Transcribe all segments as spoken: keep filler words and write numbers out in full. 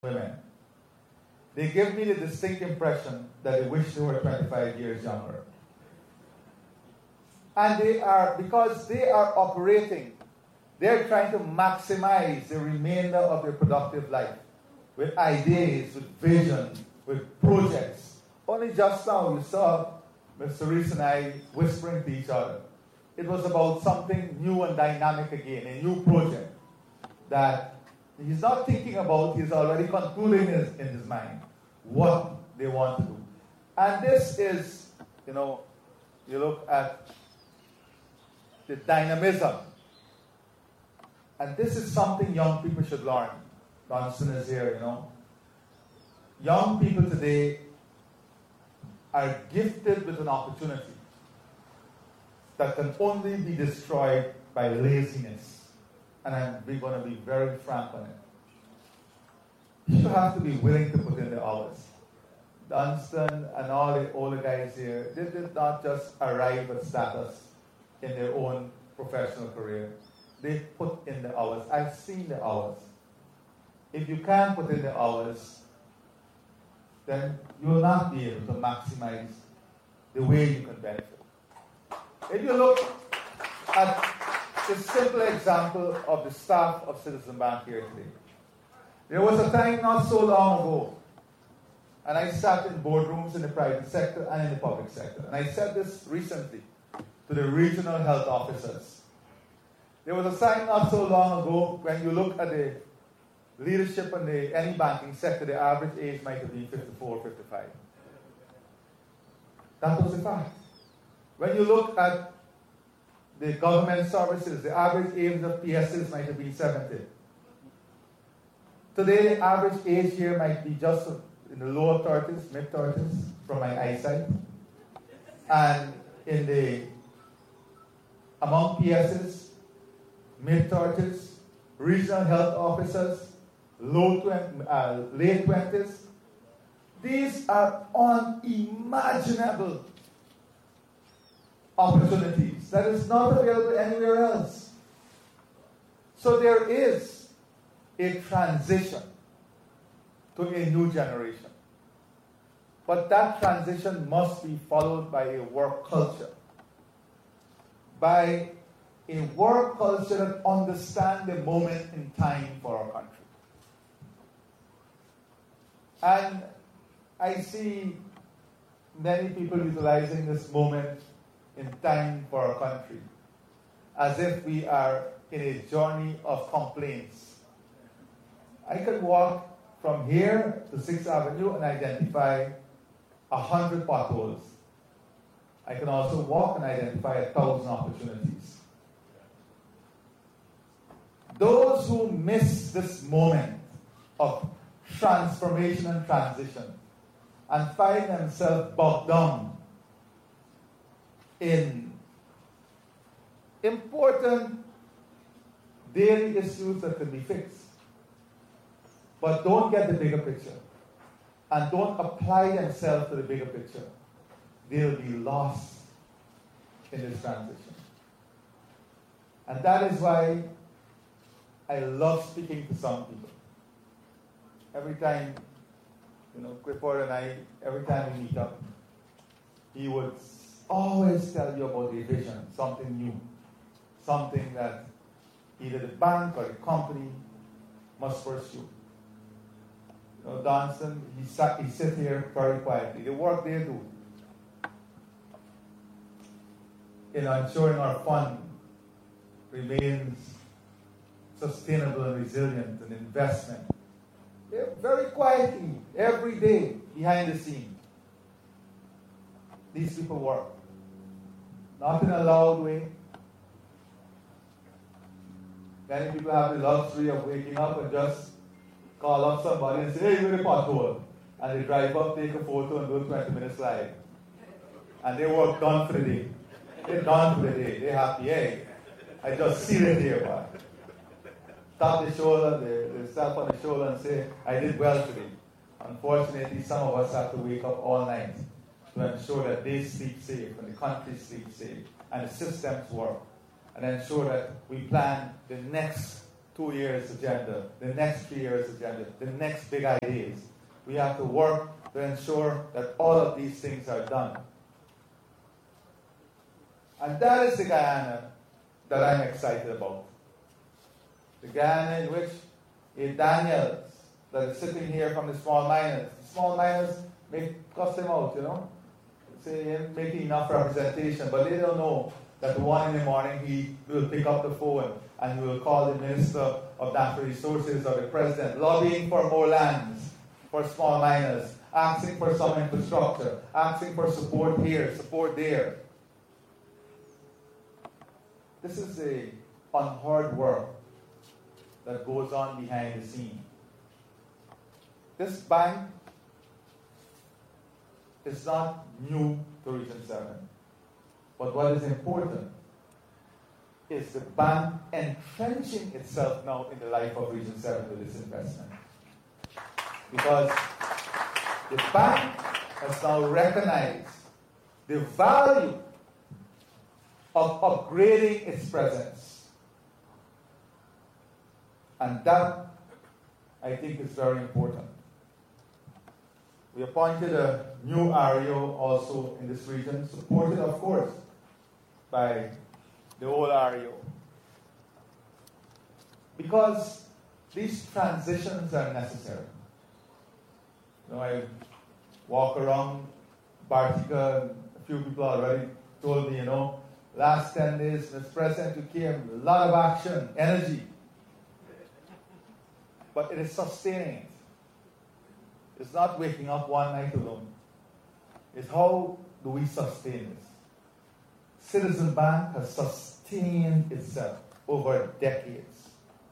women. They give me the distinct impression that they wish they were twenty-five years younger. And they are, because they are operating, they're trying to maximize the remainder of their productive life with ideas, with vision, with projects. Only just now you saw Mister Reese and I whispering to each other. It was about something new and dynamic again, a new project that he's not thinking about, he's already concluding in his, in his mind what they want to do. And this is, you know, you look at the dynamism. And this is something young people should learn. Johnson is here, you know. Young people today are gifted with an opportunity that can only be destroyed by laziness. And I'm we're going to be very frank on it. You have to be willing to put in the hours. Dunstan and all the older guys here, they did not just arrive at status in their own professional career. They put in the hours. I've seen the hours. If you can't put in the hours, then you will not be able to maximize the way you can benefit. If you look at the simple example of the staff of Citizen Bank here today, there was a time not so long ago, and I sat in boardrooms in the private sector and in the public sector, and I said this recently to the regional health officers. There was a time not so long ago when you look at the leadership in the, any banking sector, the average age might have been fifty-four, fifty-five. That was a fact. When you look at the government services, the average age of P Ss might have been seventy. Today, the average age here might be just in the lower thirties, mid thirties, from my eyesight. And in the, among P Ss, mid thirties, regional health officers, low twenty, uh, late twenties. These are unimaginable opportunities that is not available anywhere else. So there is a transition to a new generation. But that transition must be followed by a work culture. By a work culture that understands the moment in time for our country. And I see many people utilizing this moment in time for our country as if we are in a journey of complaints. I could walk from here to sixth Avenue and identify a hundred potholes. I can also walk and identify a thousand opportunities. Those who miss this moment of transformation and transition and find themselves bogged down in important daily issues that can be fixed, but don't get the bigger picture and don't apply themselves to the bigger picture, they'll be lost in this transition. And that is why I love speaking to some people. Every time, you know, Clifford and I, every time we meet up, he would always tell you about a vision, something new, something that either the bank or the company must pursue. You know, Donson, he sat, he sits here very quietly. The work they do in ensuring our fund remains sustainable and resilient and investment. They're very quietly, every day, behind the scene. These people work. Not in a loud way. Many people have the luxury of waking up and just call up somebody and say, hey, you're in a pothole. And they drive up, take a photo, and do a twenty minute slide. And they work done for the day. They're done for the day. They're happy. Hey, I just see it here, man. Tap the shoulder, they, they step on the shoulder and say, I did well today. Unfortunately, some of us have to wake up all night to ensure that they sleep safe and the country sleeps safe and the systems work and ensure that we plan the next two years agenda, the next three years agenda, the next big ideas. We have to work to ensure that all of these things are done. And that is the Guyana that I'm excited about. The Guyana in which a Daniels that is sitting here from the small miners. The small miners may cuss him out, you know. Say he ain't making enough representation, but they don't know that one in the morning he will pick up the phone and he will call the Minister of Natural Resources or the President, lobbying for more lands for small miners, asking for some infrastructure, asking for support here, support there. This is a unheard work that goes on behind the scene. This bank is not new to Region seven. But what is important is the bank entrenching itself now in the life of Region seven with this investment. Because the bank has now recognized the value of upgrading its presence. And that, I think, is very important. We appointed a new R E O also in this region, supported, of course, by the old R E O. Because these transitions are necessary. You know, I walk around Bartica, and a few people already told me, you know, last ten days, Mister President, you came, a lot of action, energy. But it is sustaining it. It's not waking up one night alone. It's how do we sustain this? Citizen Bank has sustained itself over decades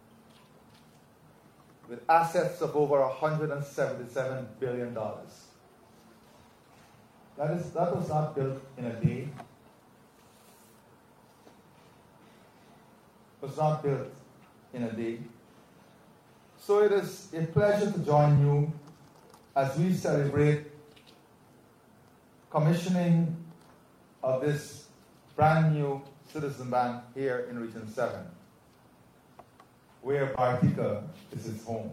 with assets of over one hundred seventy-seven billion dollars. That is, that was not built in a day. It was not built in a day. So it is a pleasure to join you as we celebrate commissioning of this brand new Citizen Bank here in Region seven, where Bartica is its home.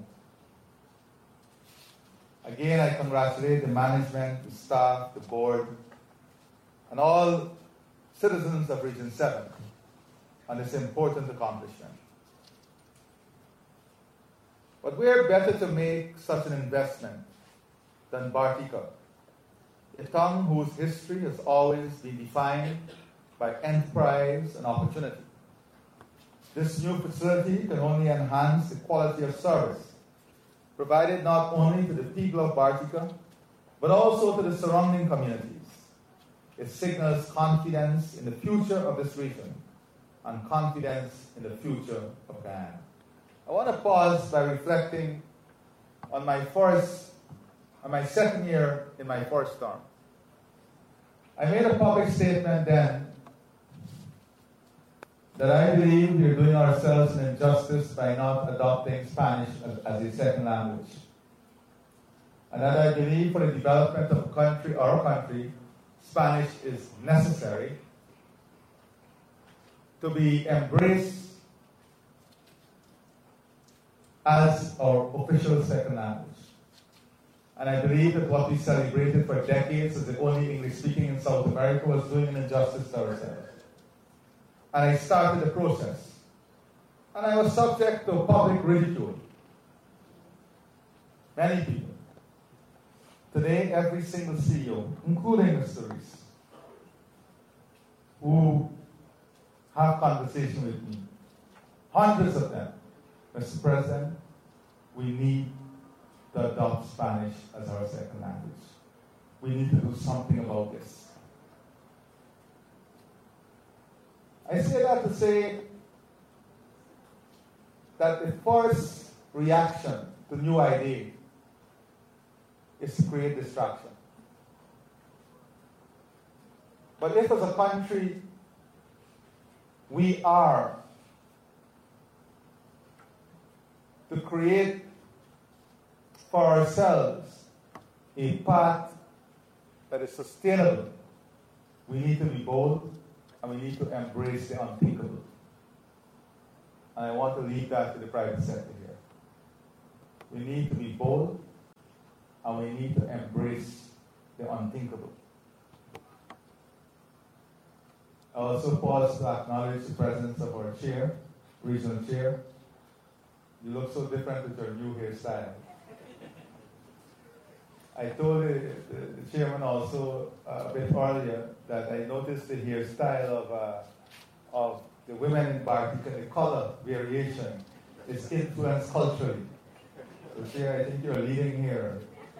Again, I congratulate the management, the staff, the board, and all citizens of Region seven on this important accomplishment. But where better to make such an investment than Bartica, a town whose history has always been defined by enterprise and opportunity. This new facility can only enhance the quality of service provided not only to the people of Bartica, but also to the surrounding communities. It signals confidence in the future of this region and confidence in the future of Guyana. I want to pause by reflecting on my first, on my second year in my first term. I made a public statement then that I believe we are doing ourselves an injustice by not adopting Spanish as, as a second language. And that I believe for the development of a country, our country, Spanish is necessary to be embraced as our official second language. And I believe that what we celebrated for decades as the only English speaking in South America was doing an injustice to ourselves. And I started the process. And I was subject to public ridicule. Many people. Today, every single C E O, including Mister Rees, who have conversation with me, hundreds of them, Mister President, we need to adopt Spanish as our second language. We need to do something about this. I say that to say that the first reaction to new idea is to create distraction. But if as a country we are to create for ourselves a path that is sustainable, we need to be bold and we need to embrace the unthinkable. and I want to leave that to the private sector here. We need to be bold, and we need to embrace the unthinkable. I also pause to acknowledge the presence of our chair, regional chair. You look so different with your new hairstyle. I told the, the, the chairman also uh, a bit earlier that I noticed the hairstyle of, uh, of the women in Bartica, the color variation is influenced culturally. So, Chair, I think you're leading here.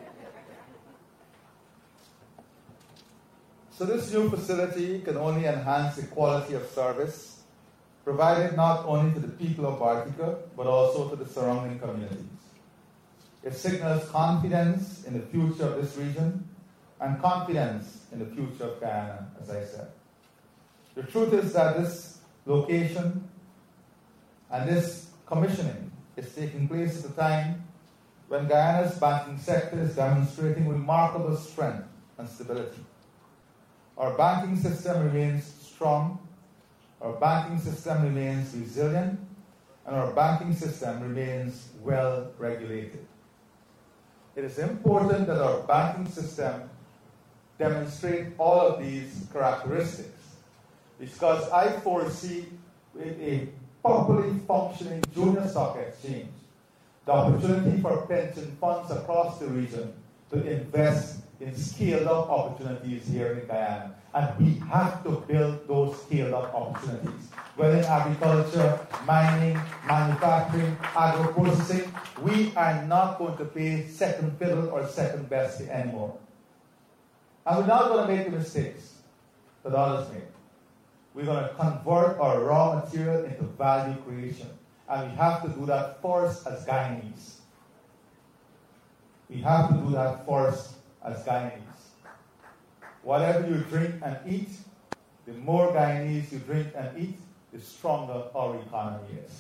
So this new facility can only enhance the quality of service provided not only to the people of Bartica, but also to the surrounding communities. It signals confidence in the future of this region and confidence in the future of Guyana, as I said. The truth is that this location and this commissioning is taking place at a time when Guyana's banking sector is demonstrating remarkable strength and stability. Our banking system remains strong, our banking system remains resilient, and our banking system remains well regulated. It is important that our banking system demonstrate all of these characteristics, because I foresee with a properly functioning junior stock exchange the opportunity for pension funds across the region to invest in scaled-up opportunities here in Guyana. And we have to build those scaled-up opportunities. Whether in agriculture, mining, manufacturing, agro-processing, we are not going to pay second fiddle or second best anymore. And we're not going to make the mistakes that others make. We're going to convert our raw material into value creation. And we have to do that first as Guyanese. We have to do that first as Guyanese. Whatever you drink and eat, the more Guyanese you drink and eat, the stronger our economy is.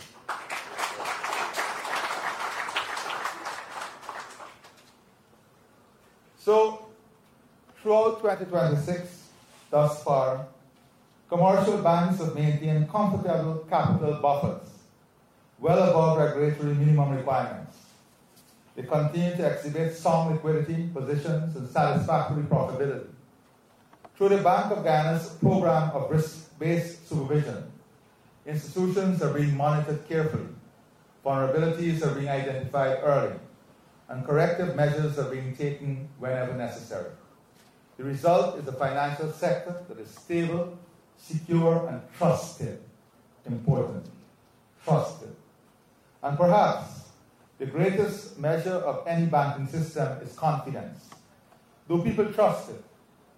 So, throughout twenty twenty-six, thus far, commercial banks have maintained comfortable capital buffers, well above regulatory minimum requirements. They continue to exhibit sound liquidity positions and satisfactory profitability. Through the Bank of Guyana's program of risk-based supervision, institutions are being monitored carefully, vulnerabilities are being identified early, and corrective measures are being taken whenever necessary. The result is a financial sector that is stable, secure, and trusted. Important. Trusted. And perhaps the greatest measure of any banking system is confidence. Do people trust it?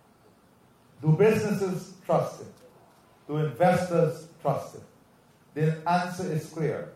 Do businesses trust it? Do investors trust it? The answer is clear.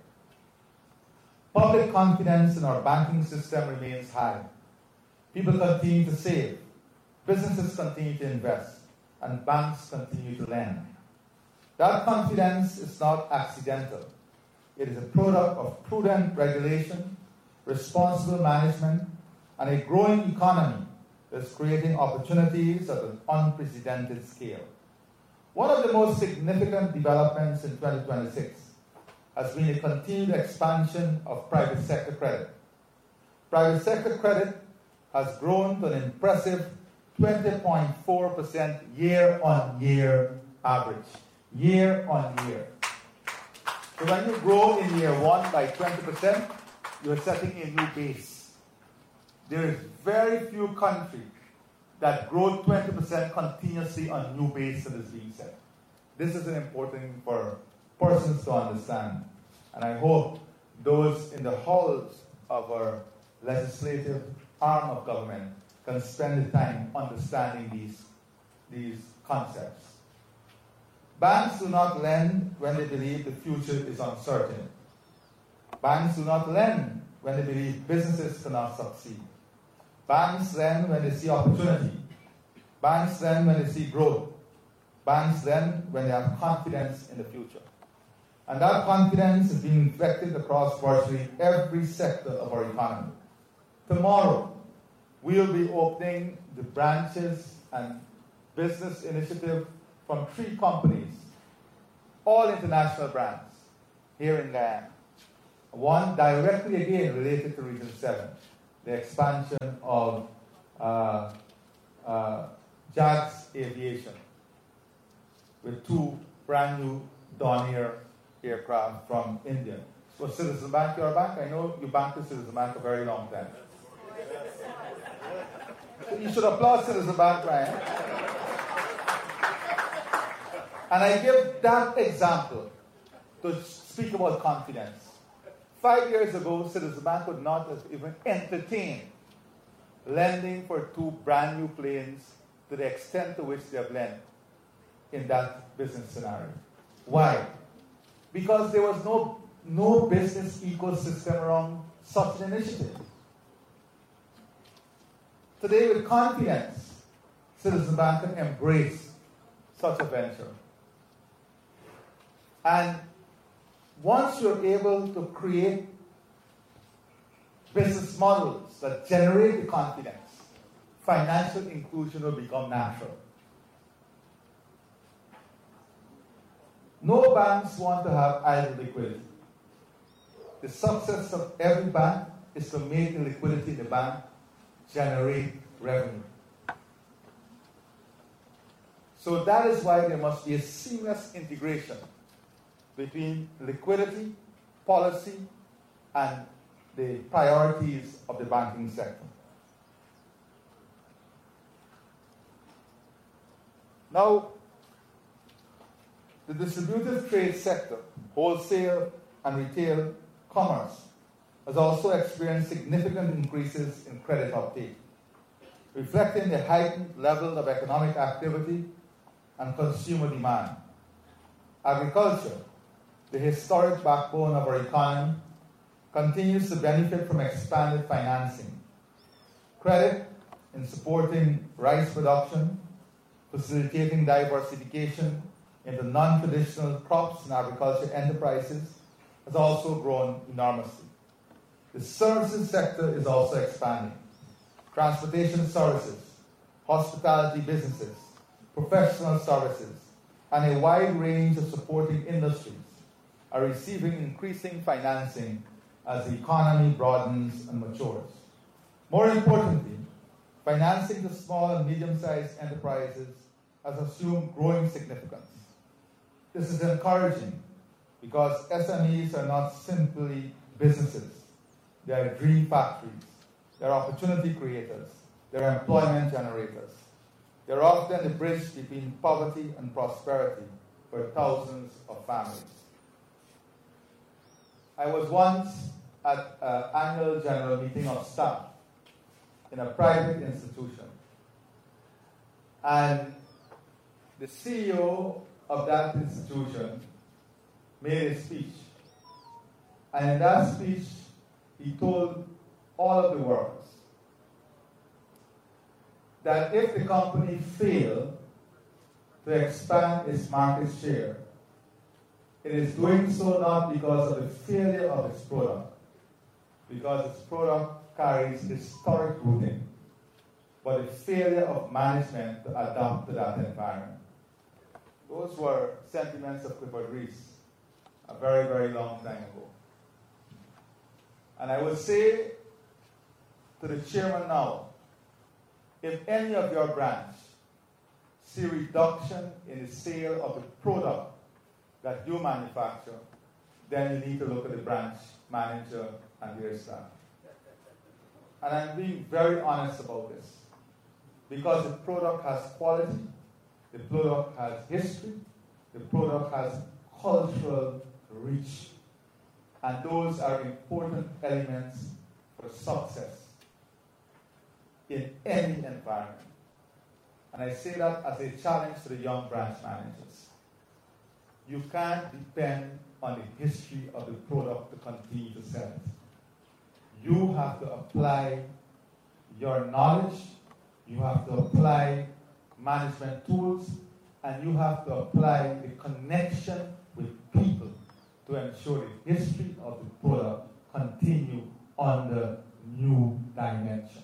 Public confidence in our banking system remains high. People continue to save, businesses continue to invest, and banks continue to lend. That confidence is not accidental. It is a product of prudent regulation, responsible management, and a growing economy that is creating opportunities at an unprecedented scale. One of the most significant developments in twenty twenty-six has been a continued expansion of private sector credit. Private sector credit has grown to an impressive twenty point four percent year-on-year average. Year-on-year. So when you grow in year one by twenty percent, you're setting a new base. There is very few countries that grow twenty percent continuously on new base that is being set. This is an important thing for persons to understand. And I hope those in the halls of our legislative arm of government can spend the time understanding these, these concepts. Banks do not lend when they believe the future is uncertain. Banks do not lend when they believe businesses cannot succeed. Banks lend when they see opportunity. Banks lend when they see growth. Banks lend when they have confidence in the future. And that confidence is being reflected across virtually every sector of our economy. Tomorrow, we'll be opening the branches and business initiative from three companies, all international brands, here in Guyana. One directly again related to Region seven, the expansion of uh, uh, Jags Aviation with two brand new Dornier aircraft from India. So Citizen Bank, your bank, I know you banked with Citizen Bank a very long time. So you should applaud Citizen Bank, Ryan. And I give that example to speak about confidence. Five years ago, Citizen Bank would not have even entertained lending for two brand new planes to the extent to which they have lent in that business scenario. Why? Because there was no, no business ecosystem around such an initiative. Today, with confidence, Citizen Bank can embrace such a venture. And once you're able to create business models that generate the confidence, financial inclusion will become natural. No banks want to have idle liquidity. The success of every bank is to make the liquidity in the bank generate revenue. So that is why there must be a seamless integration between liquidity, policy, and the priorities of the banking sector. Now, the distributive trade sector, wholesale and retail commerce, has also experienced significant increases in credit uptake, reflecting the heightened level of economic activity and consumer demand. Agriculture, the historic backbone of our economy, continues to benefit from expanded financing. Credit in supporting rice production, facilitating diversification into non-traditional crops and agriculture enterprises has also grown enormously. The services sector is also expanding. Transportation services, hospitality businesses, professional services, and a wide range of supporting industries are receiving increasing financing as the economy broadens and matures. More importantly, financing to small and medium-sized enterprises has assumed growing significance. This is encouraging because S M Es are not simply businesses. They are dream factories. They are opportunity creators. They are employment generators. They are often the bridge between poverty and prosperity for thousands of families. I was once at an annual general meeting of staff in a private institution. And the C E O of that institution made a speech. And in that speech, he told all of the workers that if the company failed to expand its market share, it is doing so not because of the failure of its product, because its product carries historic rooting, but the failure of management to adapt to that environment. Those were sentiments of Clifford Reese a very, very long time ago. And I will say to the chairman now, if any of your branch see reduction in the sale of the product that you manufacture, then you need to look at the branch manager and their staff. And I'm being very honest about this, because the product has quality, the product has history, the product has cultural reach, and those are important elements for success in any environment. And I say that as a challenge to the young branch managers. You can't depend on the history of the product to continue to sell it. You have to apply your knowledge, you have to apply management tools, and you have to apply the connection with people to ensure the history of the product continue under new dimensions.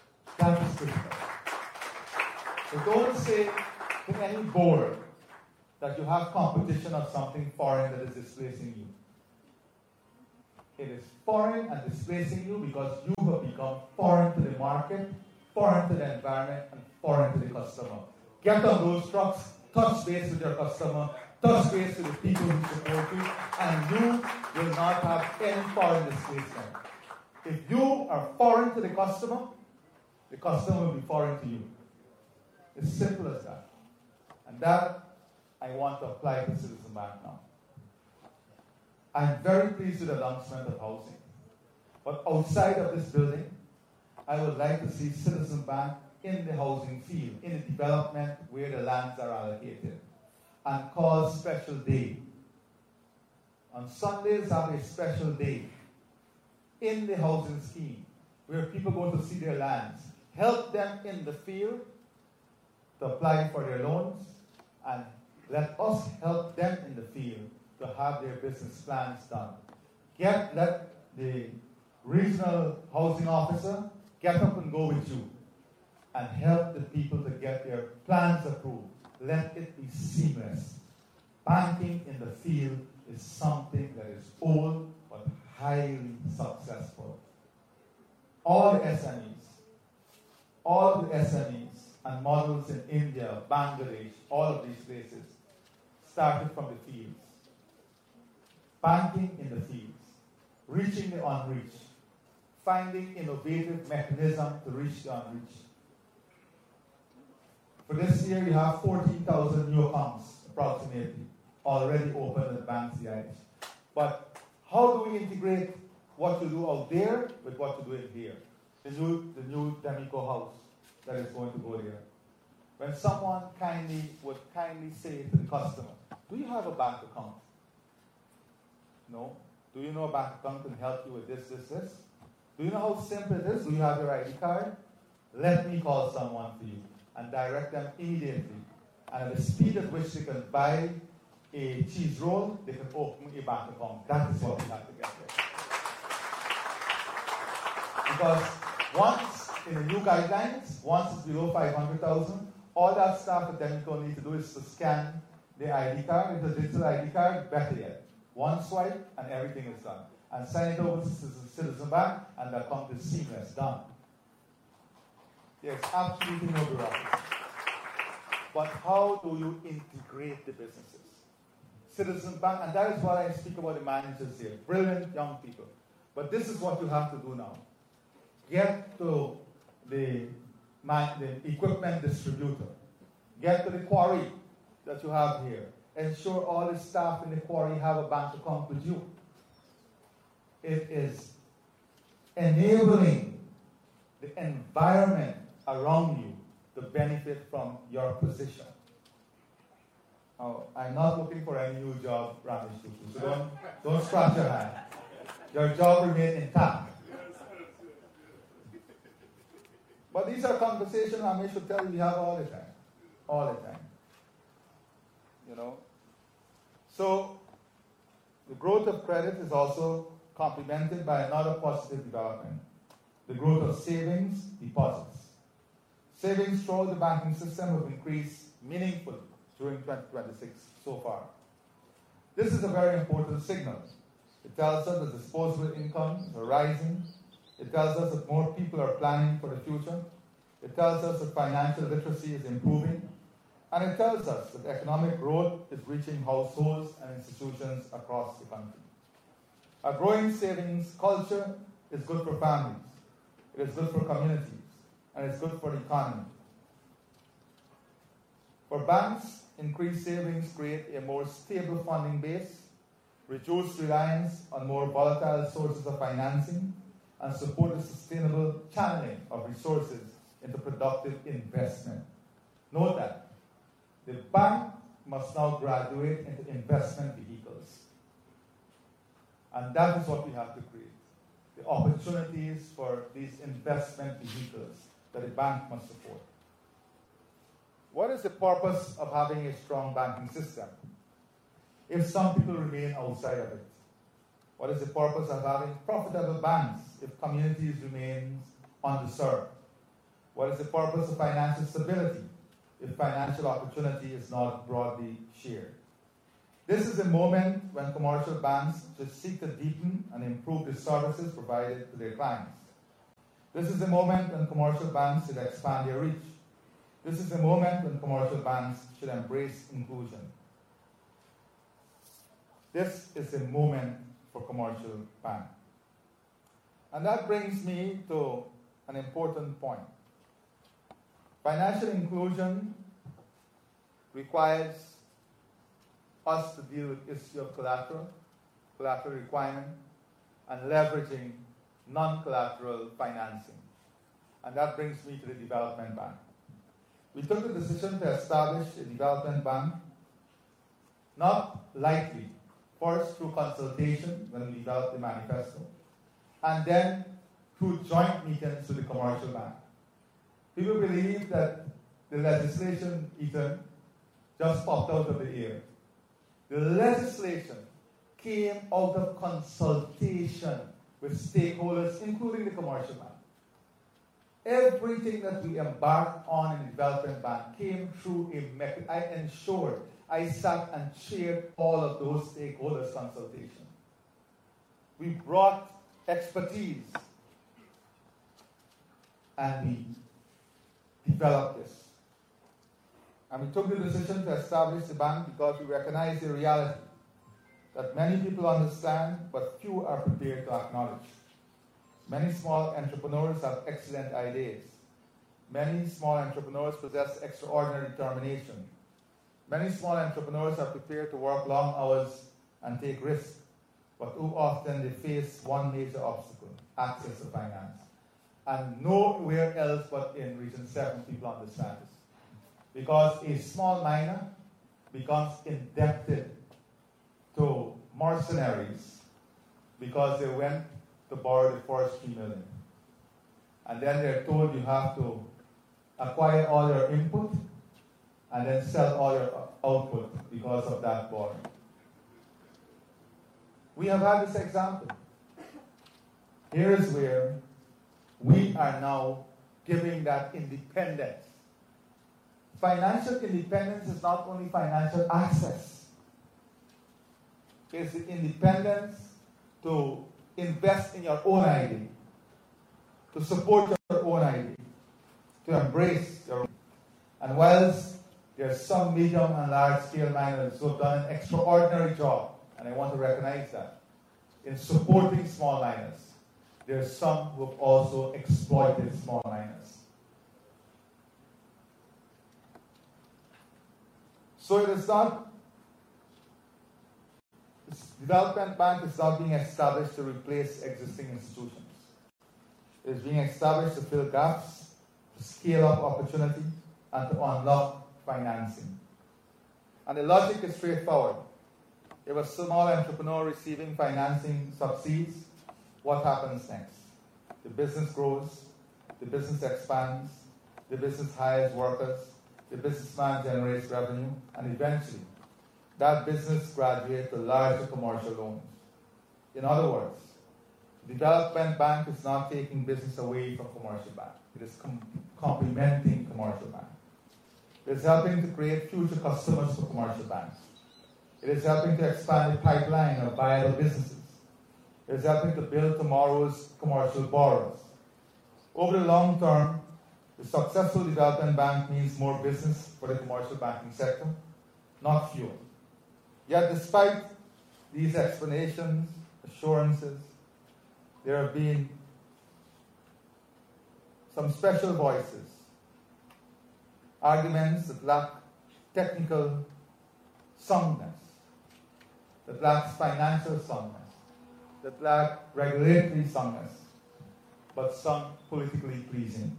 That is critical. So don't say to any board that you have competition of something foreign that is displacing you. It is foreign and displacing you because you have become foreign to the market, foreign to the environment, and foreign to the customer. Get on those trucks, touch base with your customer, touch base with the people who support you, and you will not have any foreign displacement. If you are foreign to the customer, the customer will be foreign to you. It's simple as that. And that I want to apply to Citizen Bank now. I'm very pleased with the announcement of housing. But outside of this building, I would like to see Citizen Bank in the housing field, in the development where the lands are allocated, and call special day. On Sundays, have a special day in the housing scheme where people go to see their lands. Help them in the field to apply for their loans, and let us help them in the field to have their business plans done. Get, let the regional housing officer get up and go with you and help the people to get their plans approved. Let it be seamless. Banking in the field is something that is old but highly successful. All the S M Es, all the S M Es and models in India, Bangladesh, all of these places started from the fields. Banking in the fields, reaching the unreached, finding innovative mechanism to reach the unreached. For this year, you have fourteen thousand new accounts, approximately, already open at Bank C I H. But how do we integrate what you do out there with what you do in here? The new, the new Demico house that is going to go there. When someone kindly would kindly say to the customer, do you have a bank account? No. Do you know a bank account can help you with this, this, this? Do you know how simple it is? Do you have your I D card? Let me call someone for you and direct them immediately. And at the speed at which they can buy a cheese roll, they can open a bank account. That is what we have to get there. Because once, in the new guidelines, once it's below five hundred thousand, all that staff at Demico need to do is to scan the I D card. It's a digital I D card, better yet. One swipe and everything is done. And send it over to Citizen Bank and the account is seamless, done. There's absolutely no bureaucracy. But how do you integrate the businesses? Citizen Bank, and that is what I speak about the managers here. Brilliant young people. But this is what you have to do now. Get to the, man, the equipment distributor. Get to the quarry that you have here. Ensure all the staff in the quarry have a bank account with you. It is enabling the environment around you to benefit from your position. Now, I'm not looking for any new job, Ramesh Tutu, so don't, don't scratch your hand. Your job remains intact. But these are conversations Ramesh should tell you we have all the time. All the time. You know? So, the growth of credit is also complemented by another positive development. The growth of savings, deposits. Savings throughout the banking system have increased meaningfully during twenty twenty-six so far. This is a very important signal. It tells us that disposable incomes are rising. It tells us that more people are planning for the future. It tells us that financial literacy is improving. And it tells us that economic growth is reaching households and institutions across the country. A growing savings culture is good for families. It is good for communities. And it's good for the economy. For banks, increased savings create a more stable funding base, reduce reliance on more volatile sources of financing, and support the sustainable channeling of resources into productive investment. Note that the bank must now graduate into investment vehicles. And that is what we have to create. The opportunities for these investment vehicles that a bank must support. What is the purpose of having a strong banking system if some people remain outside of it? What is the purpose of having profitable banks if communities remain underserved? What is the purpose of financial stability if financial opportunity is not broadly shared. This is a moment when commercial banks should seek to deepen and improve the services provided to their clients. This is the moment when commercial banks should expand their reach. This is the moment when commercial banks should embrace inclusion. This is a moment for commercial banks. And that brings me to an important point. Financial inclusion requires us to deal with the issue of collateral, collateral requirement, and leveraging non-collateral financing. And that brings me to the development bank. We took the decision to establish a development bank, not lightly, first through consultation when we developed the manifesto, and then through joint meetings with the commercial bank. People believe that the legislation, Ethan, just popped out of the air. The legislation came out of consultation with stakeholders, including the commercial bank. Everything that we embarked on in the development bank came through a mechanism. I ensured, I sat and chaired all of those stakeholders' consultation. We brought expertise and we developed this. And we took the decision to establish the bank because we recognize the reality that many people understand, but few are prepared to acknowledge. Many small entrepreneurs have excellent ideas. Many small entrepreneurs possess extraordinary determination. Many small entrepreneurs are prepared to work long hours and take risks, but too often they face one major obstacle: access to finance. And nowhere else but in Region seven people understand this. Because a small miner becomes indebted to mercenaries because they went to borrow the first three million. And then they're told you have to acquire all your input and then sell all your output because of that borrowing. We have had this example. Here is where we are now giving that independence. Financial independence is not only financial access. It's the independence to invest in your own idea, to support your own idea, to embrace your own. And whilst there are some medium and large scale miners who have done an extraordinary job, and I want to recognize that, in supporting small miners, there are some who have also exploited small miners. So it is not, this development bank is not being established to replace existing institutions. It is being established to fill gaps, to scale up opportunity, and to unlock financing. And the logic is straightforward. If a small entrepreneur receiving financing succeeds, what happens next? The business grows, the business expands, the business hires workers, the businessman generates revenue, and eventually, that business graduates to larger commercial loans. In other words, the development bank is not taking business away from commercial bank. It is com- complementing commercial bank. It is helping to create future customers for commercial banks. It is helping to expand the pipeline of viable businesses. It is helping to build tomorrow's commercial borrowers. Over the long term, the successful development bank means more business for the commercial banking sector, not fewer. Yet despite these explanations, assurances, there have been some special voices, arguments that lack technical soundness, that lacks financial soundness, that lack regulatory soundness, but some politically pleasing.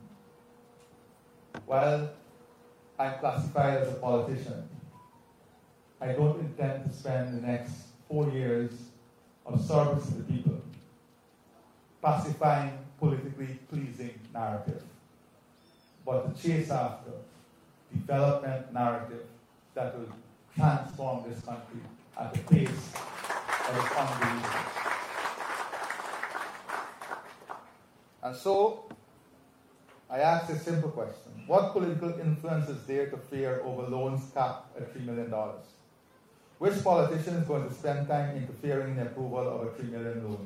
While I'm classified as a politician, I don't intend to spend the next four years of service to the people pacifying politically pleasing narrative, but to chase after development narrative that will transform this country at the pace that is unbelievable. And so, I asked a simple question. What political influence is there to fear over loans capped at three million dollars? Which politician is going to spend time interfering in the approval of a three million dollars loan?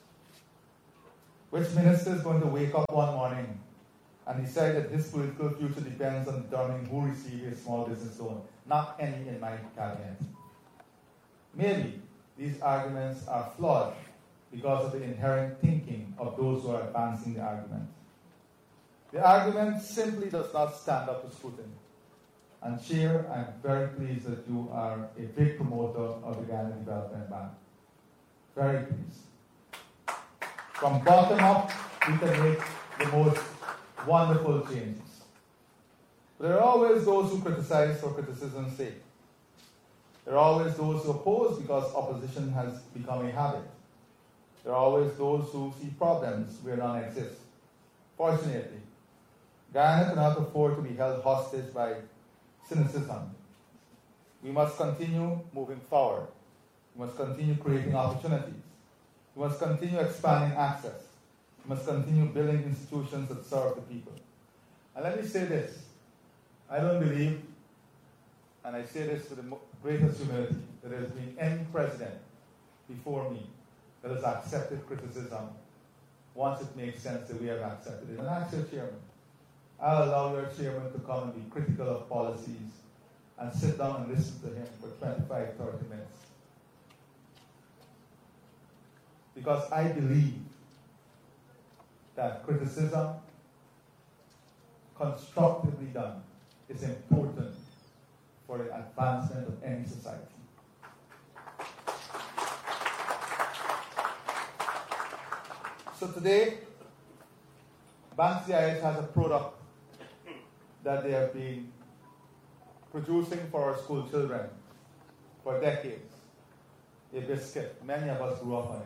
Which minister is going to wake up one morning and decide that his political future depends on determining who receives a small business loan? Not any in my cabinet. Maybe these arguments are flawed because of the inherent thinking of those who are advancing the argument. The argument simply does not stand up to scrutiny. And Chair, I'm very pleased that you are a big promoter of the Guyana Development Bank. Very pleased. From bottom up, we can make the most wonderful changes. But there are always those who criticize for criticism's sake. There are always those who oppose because opposition has become a habit. There are always those who see problems where none exist. Fortunately, Guyana cannot afford to be held hostage by cynicism. We must continue moving forward. We must continue creating opportunities. We must continue expanding access. We must continue building institutions that serve the people. And let me say this. I don't believe, and I say this with the greatest humility, that there has been any president before me that has accepted criticism once it makes sense that we have accepted it. And ask your chairman. I'll allow your chairman to come and be critical of policies and sit down and listen to him for twenty-five, thirty minutes. Because I believe that criticism, constructively done, is important for the advancement of any society. So today, Bank C I H has a product that they have been producing for our school children for decades. A biscuit. Many of us grew up on it.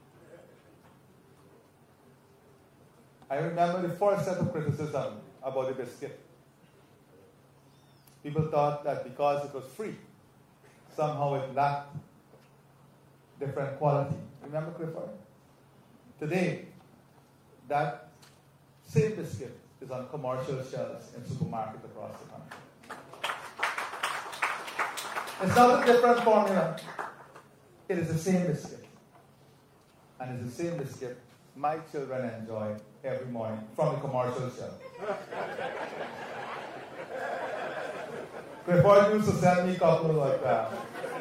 I remember the first set of criticism about the biscuit. People thought that because it was free, somehow it lacked different quality. Remember, Clifford? Today, that same biscuit is on commercial shelves in supermarkets across the country. It's not a different formula. It is the same biscuit. And it's the same biscuit my children enjoy every morning from the commercial shelf. Clifford used to send me a couple like that.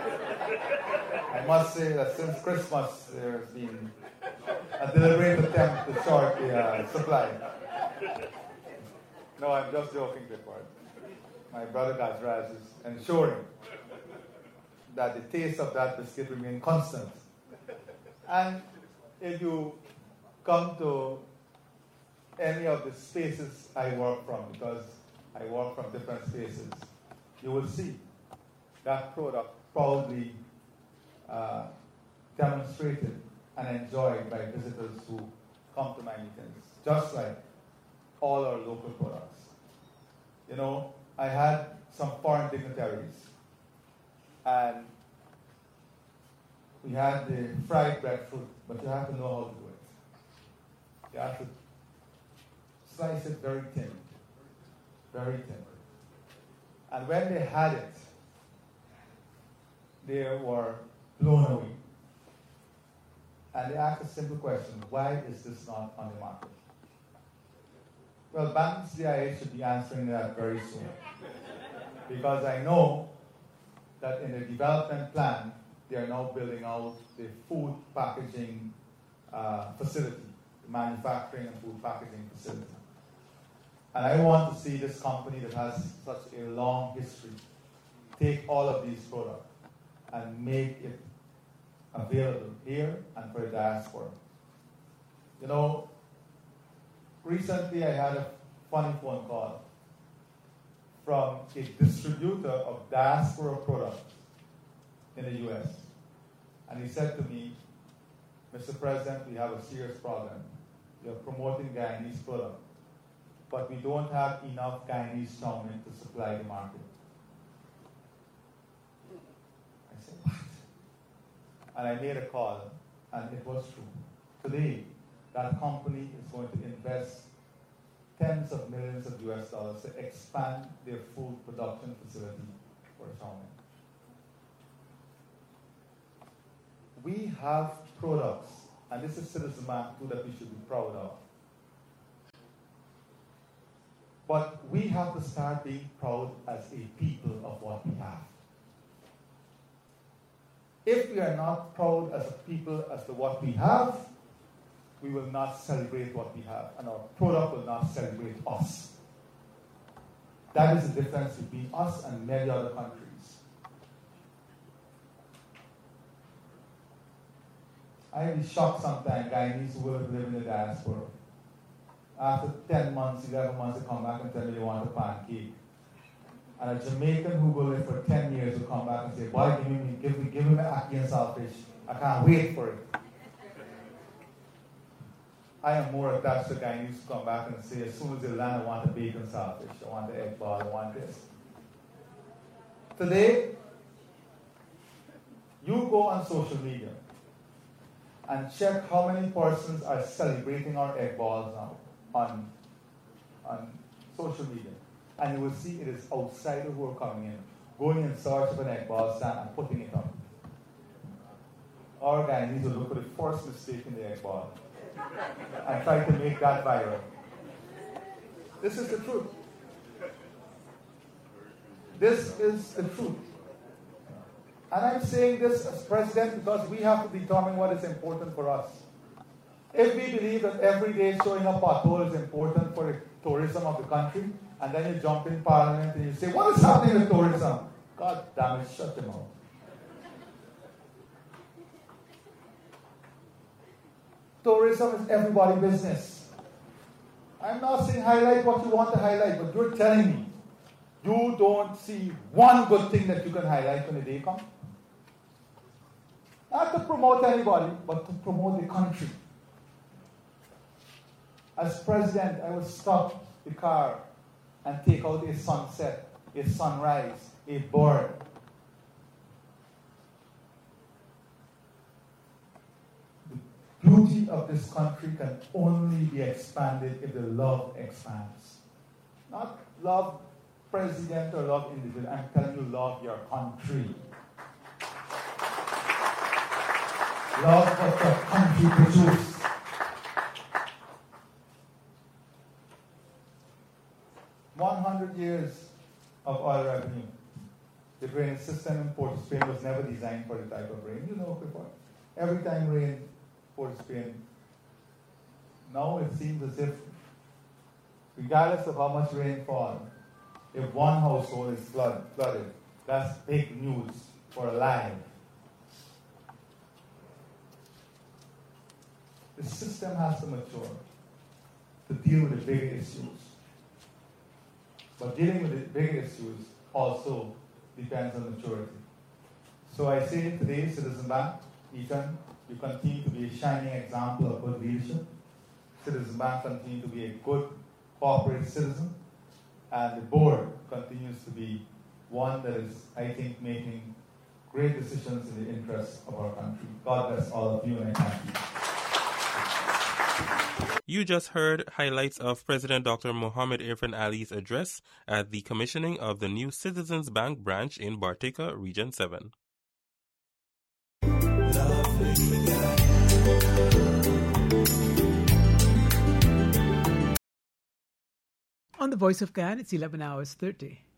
I must say that since Christmas, there's been a deliberate attempt to short the uh, supply. No, I'm just joking, Clifford. My brother Gajraj is ensuring that the taste of that biscuit remains constant. And if you come to any of the spaces I work from, because I work from different spaces, you will see that product probably uh, demonstrated and enjoyed by visitors who come to my meetings, just like all our local products. You know, I had some foreign dignitaries, and we had the fried breadfruit, but you have to know how to do it. You have to slice it very thin, very thin. And when they had it, they were blown away. And they asked a simple question: why is this not on the market? Well, Bank C I H should be answering that very soon. Because I know that in the development plan, they are now building out the food packaging uh, facility, the manufacturing and food packaging facility. And I want to see this company that has such a long history take all of these products and make it available here and for the diaspora. You know, recently I had a funny phone call from a distributor of diaspora products in the U S. And he said to me, Mister President, we have a serious problem. We are promoting Guyanese product, but we don't have enough Guyanese chow mein to supply the market. I said, what? And I made a call, and it was true. Today, that company is going to invest tens of millions of U S dollars to expand their food production facility for Xiaomi. We have products, and this is Citizen Bank too that we should be proud of. But we have to start being proud as a people of what we have. If we are not proud as a people as to what we have, we will not celebrate what we have, and our product will not celebrate us. That is the difference between us and many other countries. I'd be shocked sometimes, Guyanese who will live in the diaspora. After ten months, eleven months, they come back and tell me they want a pancake. And a Jamaican who will live for ten years will come back and say, boy, give me, give me, give me my ackee and saltfish. I can't wait for it. I am more attached to Guyanese who come back and say, as soon as they land, I want the bacon saltfish, I want the egg ball, I want this. Today, you go on social media and check how many persons are celebrating our egg balls now on, on social media. And you will see it is outsiders who are coming in, going in search of an egg ball stand and putting it up. Our Guyanese will look for the first mistake in the egg ball and try to make that viral. This is the truth. This is the truth. And I'm saying this as president because we have to determine what is important for us. If we believe that every day showing a pothole is important for the tourism of the country, and then you jump in Parliament and you say, what is happening with tourism? God damn it, shut them out. Tourism is everybody's business. I'm not saying highlight what you want to highlight, but you're telling me you don't see one good thing that you can highlight when the day comes. Not to promote anybody, but to promote the country. As president, I would stop the car and take out a sunset, a sunrise, a bird. The beauty of this country can only be expanded if the love expands. Not love president or love individual. I'm telling you, love your country. Love what your country produces. one hundred years of oil revenue. The drainage system in Port of Spain was never designed for the type of rain. You know before. Every time rain, Port of Spain. Now it seems as if, regardless of how much rain falls, if one household is flood, flooded, that's big news for a life. The system has to mature to deal with the big issues. But dealing with the big issues also depends on maturity. So I say today, Citizen Bank, Ethan, you continue to be a shining example of good leadership. Citizen Bank continue to be a good corporate citizen. And the board continues to be one that is, I think, making great decisions in the interest of our country. God bless all of you, and I thank you. You just heard highlights of President Doctor Mohammed Irfan Ali's address at the commissioning of the new Citizens Bank branch in Bartica, Region seven. On the Voice of Guyana, it's eleven hours thirty.